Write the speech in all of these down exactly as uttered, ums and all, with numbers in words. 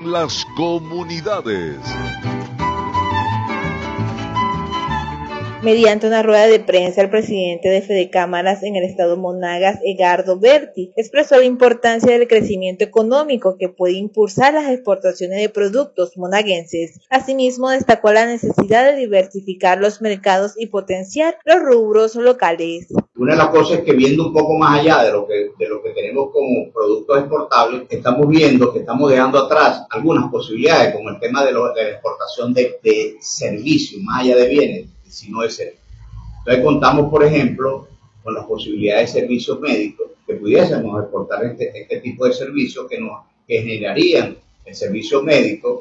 en las comunidades. Mediante una rueda de prensa, el presidente de Fedecámaras en el estado Monagas, Edgardo Berti, expresó la importancia del crecimiento económico que puede impulsar las exportaciones de productos monaguenses. Asimismo, destacó la necesidad de diversificar los mercados y potenciar los rubros locales. Una de las cosas es que viendo un poco más allá de lo que, de lo que tenemos como productos exportables, estamos viendo que estamos dejando atrás algunas posibilidades, como el tema de, lo, de la exportación de, de servicios, más allá de bienes, sino de servicios. Entonces contamos, por ejemplo, con las posibilidades de servicios médicos, que pudiésemos exportar este, este tipo de servicios que, nos, que generarían el servicio médico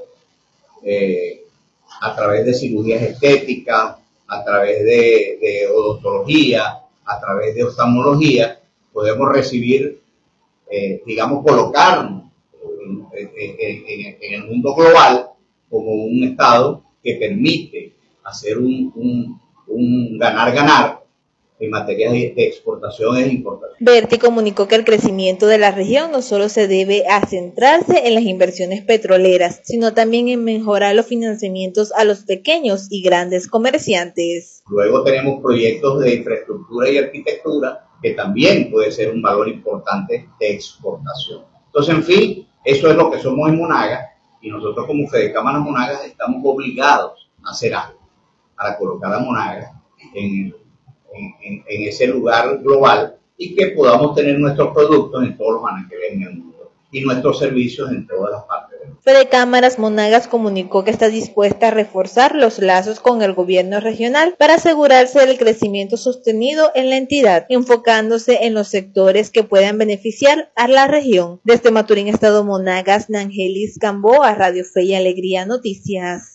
eh, a través de cirugías estéticas, a través de, de odontología, a través de oftalmología, podemos recibir, eh, digamos, colocarnos en, en, en, en el mundo global como un Estado que permite hacer un, un, un ganar-ganar en materia de exportación e importación. Berti comunicó que el crecimiento de la región no solo se debe a centrarse en las inversiones petroleras, sino también en mejorar los financiamientos a los pequeños y grandes comerciantes. Luego tenemos proyectos de infraestructura y arquitectura que también puede ser un valor importante de exportación. Entonces, en fin, eso es lo que somos en Monagas y nosotros como Fedecámaras Monagas estamos obligados a hacer algo para colocar a Monagas en, en, en, en ese lugar global y que podamos tener nuestros productos en todos los anaqueles en el mundo y nuestros servicios en todas las partes del mundo. Fedecámaras Monagas comunicó que está dispuesta a reforzar los lazos con el gobierno regional para asegurarse del crecimiento sostenido en la entidad, enfocándose en los sectores que puedan beneficiar a la región. Desde Maturín, estado Monagas, Nangelis Gamboa, Radio Fe y Alegría Noticias.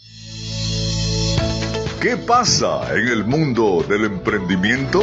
¿Qué pasa en el mundo del emprendimiento?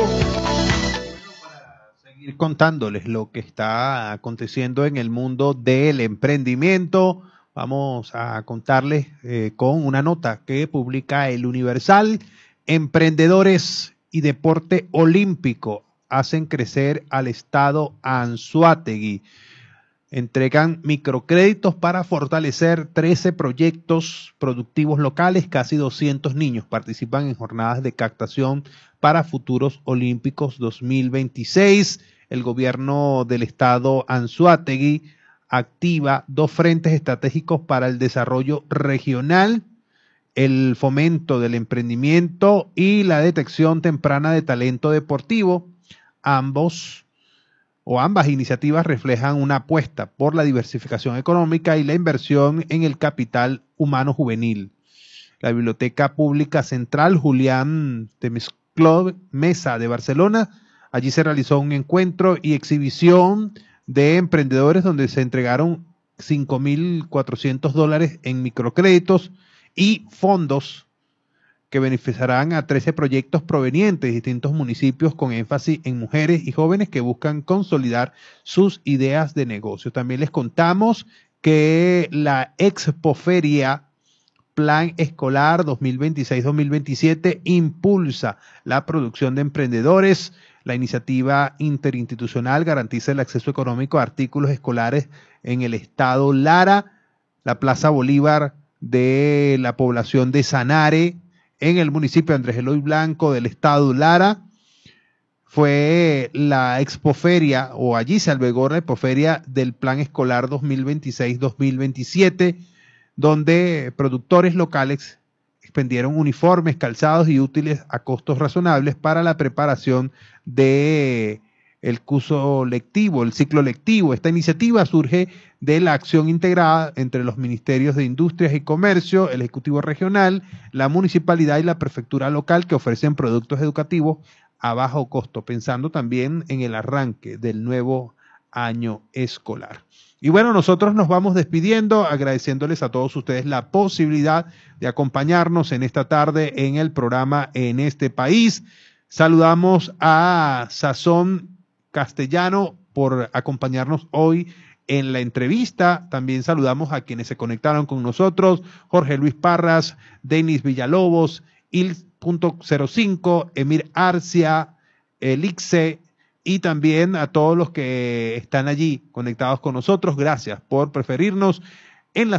Ir contándoles lo que está aconteciendo en el mundo del emprendimiento. Vamos a contarles eh, con una nota que publica el Universal. Emprendedores y deporte olímpico hacen crecer al estado Anzoátegui. Entregan microcréditos para fortalecer trece proyectos productivos locales. Casi doscientos niños participan en jornadas de captación para futuros olímpicos dos mil veintiséis. El gobierno del estado Anzoátegui activa dos frentes estratégicos para el desarrollo regional, el fomento del emprendimiento y la detección temprana de talento deportivo. Ambos o ambas iniciativas reflejan una apuesta por la diversificación económica y la inversión en el capital humano juvenil. La Biblioteca Pública Central Julián Temescló Mesa de Barcelona, allí se realizó un encuentro y exhibición de emprendedores donde se entregaron cinco mil cuatrocientos dólares en microcréditos y fondos que beneficiarán a trece proyectos provenientes de distintos municipios con énfasis en mujeres y jóvenes que buscan consolidar sus ideas de negocio. También les contamos que la Expoferia Plan Escolar dos mil veintiséis dos mil veintisiete impulsa la producción de emprendedores. La iniciativa interinstitucional garantiza el acceso económico a artículos escolares en el estado Lara, la Plaza Bolívar de la población de Sanare, en el municipio de Andrés Eloy Blanco del estado Lara. Fue la Expoferia, o allí se albergó la Expoferia del Plan Escolar dos mil veintiséis dos mil veintisiete, donde productores locales expendieron uniformes, calzados y útiles a costos razonables para la preparación de el curso lectivo, el ciclo lectivo. Esta iniciativa surge de la acción integrada entre los Ministerios de Industrias y Comercio, el Ejecutivo Regional, la Municipalidad y la Prefectura Local, que ofrecen productos educativos a bajo costo, pensando también en el arranque del nuevo año escolar. Y bueno, nosotros nos vamos despidiendo, agradeciéndoles a todos ustedes la posibilidad de acompañarnos en esta tarde en el programa En Este País. Saludamos a Sazón Castellano por acompañarnos hoy en la entrevista. También saludamos a quienes se conectaron con nosotros: Jorge Luis Parras, Denis Villalobos, Il punto cero cinco, Emir Arcia, Elixe, y también a todos los que están allí conectados con nosotros. Gracias por preferirnos en la